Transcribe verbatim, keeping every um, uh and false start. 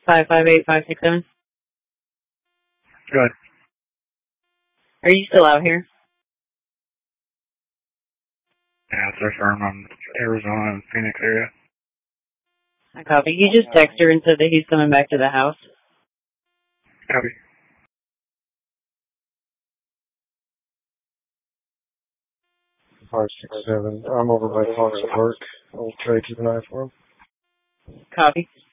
five five eight five six seven. Go ahead. Are you still out here? Yeah, it's our firm on Arizona and Phoenix area. I copy. He just texted her and said that he's coming back to the house. Copy. five six seven. I'm over by Fox at work. I'll try to keep an eye for him. Copy.